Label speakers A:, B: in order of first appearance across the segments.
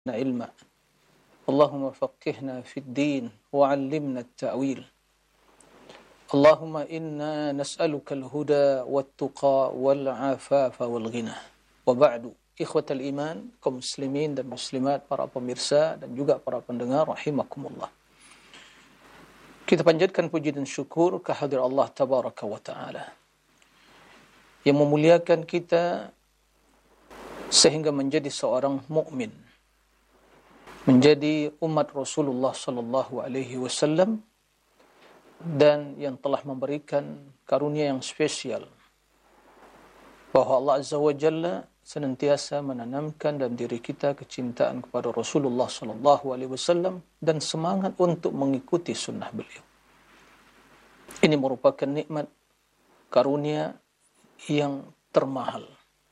A: علما اللهم فقهنا في الدين وعلمنا التأويل اللهم إنا نسألك الهدى والتقى والعفاف والغنى وبعد إخوة الإيمان kaum muslimin dan muslimat, para pemirsa dan juga para pendengar rahimakumullah. Kita panjatkan puji dan syukur kehadirat Allah Tabaraka wa Ta'ala yang memuliakan kita sehingga menjadi seorang mukmin, menjadi umat Rasulullah sallallahu alaihi wasallam, dan yang telah memberikan karunia yang spesial bahwa Allah Azza wa Jalla senantiasa menanamkan dalam diri kita kecintaan kepada Rasulullah sallallahu alaihi wasallam dan semangat untuk mengikuti sunnah beliau. Ini merupakan nikmat karunia yang termahal,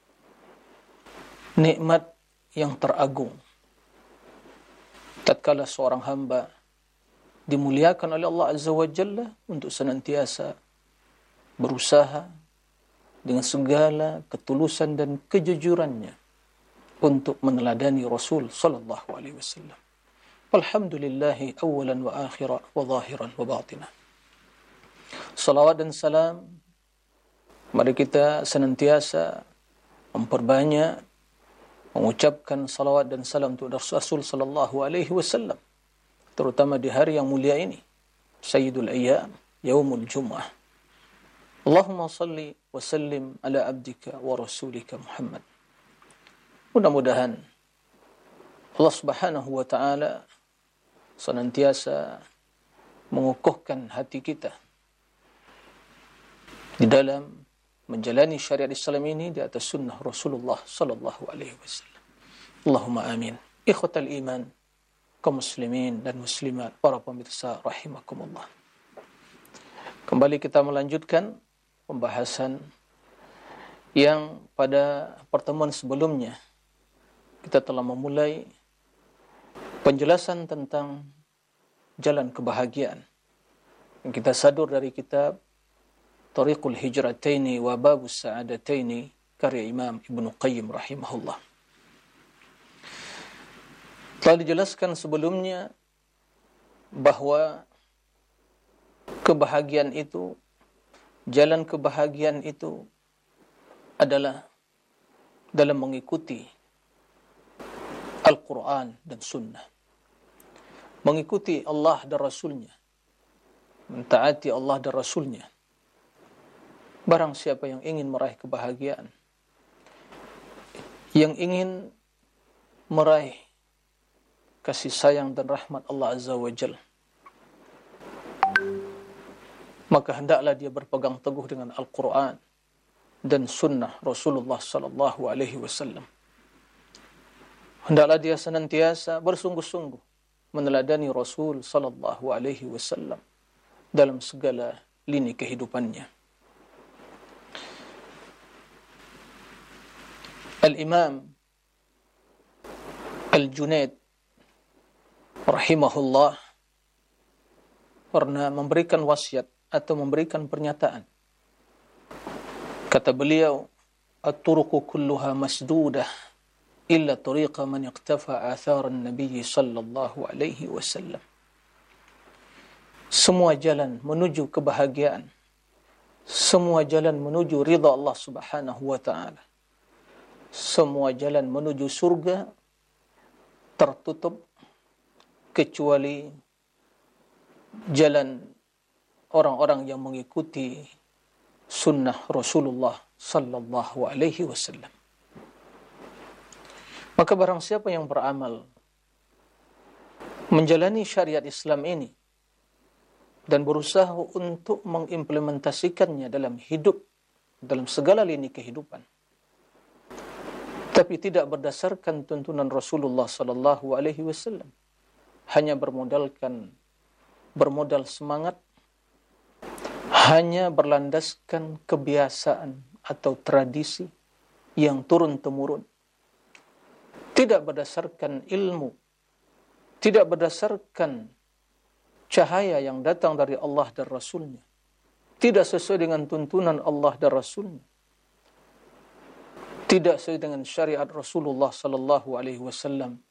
A: nikmat yang teragung. Tatkala seorang hamba dimuliakan oleh Allah Azza wa Jalla untuk senantiasa berusaha dengan segala ketulusan dan kejujurannya untuk meneladani Rasul sallallahu alaihi wasallam. Alhamdulillahi awalan wa akhiran wa zahiran wa batinah. Salawat dan salam, mari kita senantiasa memperbanyak mengucapkan salawat dan salam untuk Rasul sallallahu alaihi wasallam, terutama di hari yang mulia ini, Sayyidul Ayyam, Yaumul Jum'ah. Allahumma salli wa sallim ala abdika wa rasulika Muhammad. Mudah-mudahan Allah Subhanahu wa Ta'ala senantiasa mengukuhkan hati kita di dalam menjalani syariat Islam ini di atas sunnah Rasulullah sallallahu alaihi wasallam. Allahumma amin. Ikhwatal iman, kaum muslimin dan muslimat, para pemirsa rahimakumullah. Kembali kita melanjutkan pembahasan yang pada pertemuan sebelumnya kita telah memulai penjelasan tentang jalan kebahagiaan yang kita sadur dari kitab Tariqul Hijrataini wa Babus Sa'adataini karya Imam Ibnu Qayyim rahimahullah. Telah dijelaskan sebelumnya bahwa kebahagiaan itu, jalan kebahagiaan itu adalah dalam mengikuti Al-Quran dan Sunnah, mengikuti Allah dan Rasulnya, mentaati Allah dan Rasulnya. Barang siapa yang ingin meraih kebahagiaan, yang ingin meraih kasih sayang dan rahmat Allah Azza wa Jalla, maka hendaklah dia berpegang teguh dengan Al-Quran dan Sunnah Rasulullah sallallahu alaihi wasallam. Hendaklah dia senantiasa bersungguh-sungguh meneladani Rasul sallallahu alaihi wasallam dalam segala lini kehidupannya. Al-Imam Al-Junaid rahimahullah pernah memberikan wasiat atau memberikan pernyataan. Kata beliau, "At-turuqu kulluha masdudah illa tariqa man iqtafa athar an-nabiy sallallahu alaihi wasallam." Semua jalan menuju kebahagiaan, semua jalan menuju ridha Allah Subhanahu wa Ta'ala, semua jalan menuju surga tertutup kecuali jalan orang-orang yang mengikuti sunnah Rasulullah sallallahu alaihi wasallam. Maka barang siapa yang beramal menjalani syariat Islam ini dan berusaha untuk mengimplementasikannya dalam hidup, dalam segala lini kehidupan, tapi tidak berdasarkan tuntunan Rasulullah sallallahu alaihi wasallam, hanya bermodal semangat, hanya berlandaskan kebiasaan atau tradisi yang turun-temurun, tidak berdasarkan ilmu, tidak berdasarkan cahaya yang datang dari Allah dan Rasulnya, tidak sesuai dengan tuntunan Allah dan Rasulnya, tidak sesuai dengan syariat Rasulullah sallallahu alaihi wasallam,